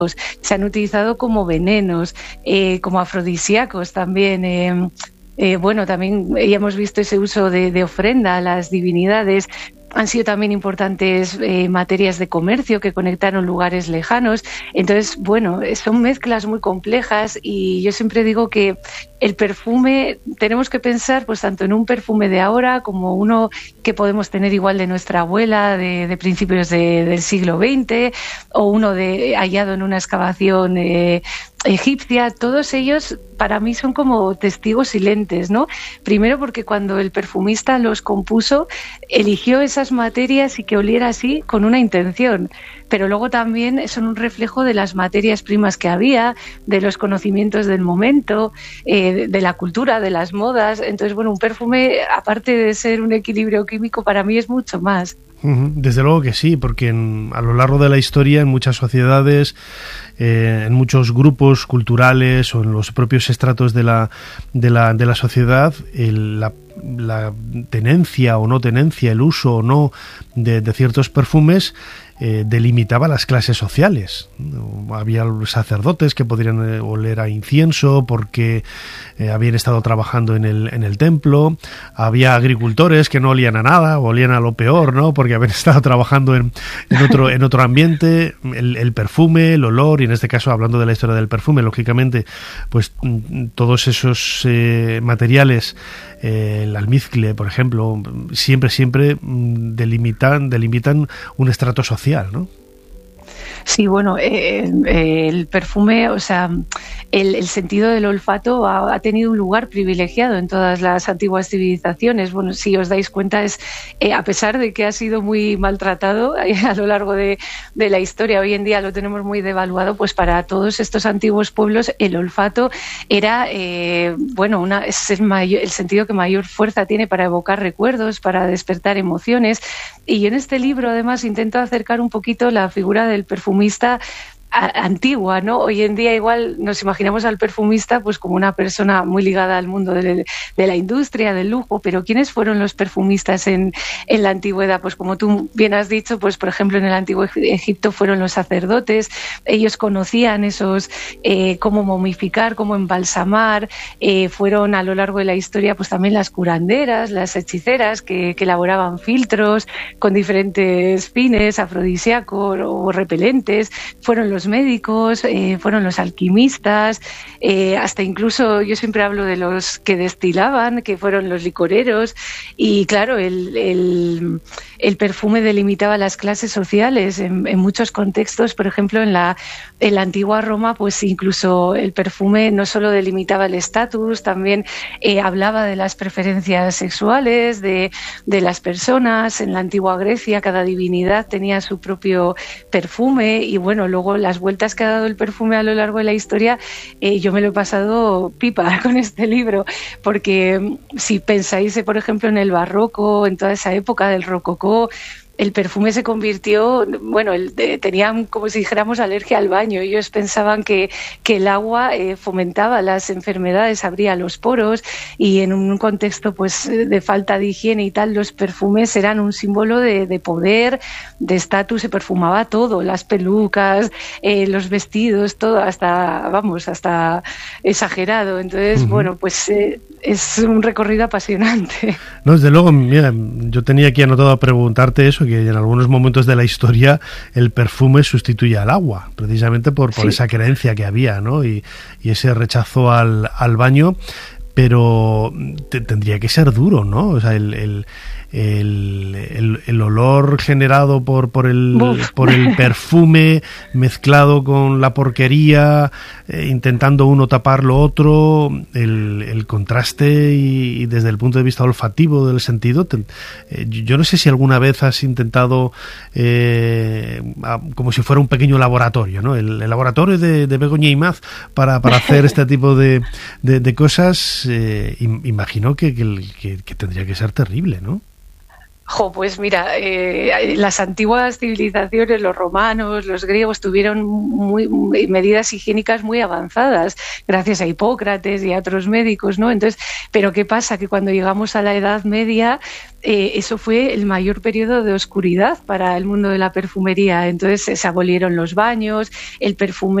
se han utilizado como venenos, como afrodisíacos también. Bueno, también ya hemos visto ese uso de ofrenda a las divinidades. Han sido también importantes materias de comercio que conectaron lugares lejanos. Entonces, bueno, son mezclas muy complejas y yo siempre digo que el perfume tenemos que pensar pues tanto en un perfume de ahora como uno que podemos tener igual de nuestra abuela de principios del siglo XX o uno hallado en una excavación egipcia. Todos ellos para mí son como testigos silentes, ¿no? Primero porque cuando el perfumista los compuso eligió esas materias y que oliera así con una intención, pero luego también son un reflejo de las materias primas que había, de los conocimientos del momento, de la cultura, de las modas. Entonces, bueno, un perfume, aparte de ser un equilibrio químico, para mí es mucho más. Desde luego que sí, porque a lo largo de la historia, en muchas sociedades, en muchos grupos culturales o en los propios estratos de la sociedad, la tenencia o no tenencia, el uso o no de ciertos perfumes delimitaba las clases sociales. Había sacerdotes que podrían oler a incienso porque habían estado trabajando en el templo. Había agricultores que no olían a nada, o olían a lo peor, ¿no? Porque habían estado trabajando en otro ambiente. El perfume, el olor, y en este caso, hablando de la historia del perfume, lógicamente, pues todos esos materiales, el almizcle, por ejemplo, siempre delimitan un estrato social, ¿no? Sí, bueno, el perfume, o sea, el sentido del olfato ha tenido un lugar privilegiado en todas las antiguas civilizaciones. Bueno, si os dais cuenta, a pesar de que ha sido muy maltratado a lo largo de la historia, hoy en día lo tenemos muy devaluado, pues para todos estos antiguos pueblos el olfato era, es el sentido que mayor fuerza tiene para evocar recuerdos, para despertar emociones. Y en este libro, además, intento acercar un poquito la figura del perfumista antigua, ¿no? Hoy en día igual nos imaginamos al perfumista pues como una persona muy ligada al mundo de la industria, del lujo, pero ¿quiénes fueron los perfumistas en la antigüedad? Pues como tú bien has dicho, pues por ejemplo en el antiguo Egipto fueron los sacerdotes. Ellos conocían cómo momificar, cómo embalsamar. Fueron a lo largo de la historia pues también las curanderas, las hechiceras que elaboraban filtros con diferentes fines, afrodisíacos o repelentes. Fueron los médicos, fueron los alquimistas, hasta incluso yo siempre hablo de los que destilaban, que fueron los licoreros. Y claro, el perfume delimitaba las clases sociales en muchos contextos. Por ejemplo, en la antigua Roma, pues incluso el perfume no solo delimitaba el estatus, también hablaba de las preferencias sexuales de las personas. En la antigua Grecia cada divinidad tenía su propio perfume y bueno, luego las vueltas que ha dado el perfume a lo largo de la historia, yo me lo he pasado pipa con este libro, porque si pensáis, por ejemplo, en el barroco, en toda esa época del rococó, el perfume se convirtió, tenían como si dijéramos alergia al baño. Ellos pensaban que el agua fomentaba las enfermedades, abría los poros, y en un contexto pues de falta de higiene y tal, los perfumes eran un símbolo de poder, de estatus. Se perfumaba todo, las pelucas, los vestidos, todo, hasta exagerado. Entonces, bueno, pues es un recorrido apasionante. No, desde luego, mira, yo tenía aquí anotado a preguntarte eso, que en algunos momentos de la historia el perfume sustituye al agua, precisamente por esa creencia que había, ¿no? Y ese rechazo al baño, pero tendría que ser duro, ¿no? O sea, el olor generado por el perfume mezclado con la porquería, intentando uno tapar lo otro, el contraste y desde el punto de vista olfativo del sentido. Yo no sé si alguna vez has intentado como si fuera un pequeño laboratorio, ¿no? El laboratorio de Begoña Imaz para hacer este tipo de cosas. Imagino que tendría que ser terrible, ¿no? Pues mira, las antiguas civilizaciones, los romanos, los griegos, tuvieron medidas higiénicas muy avanzadas, gracias a Hipócrates y a otros médicos, ¿no? Entonces, pero ¿qué pasa? Que cuando llegamos a la Edad Media, eso fue el mayor periodo de oscuridad para el mundo de la perfumería. Entonces se abolieron los baños, el perfume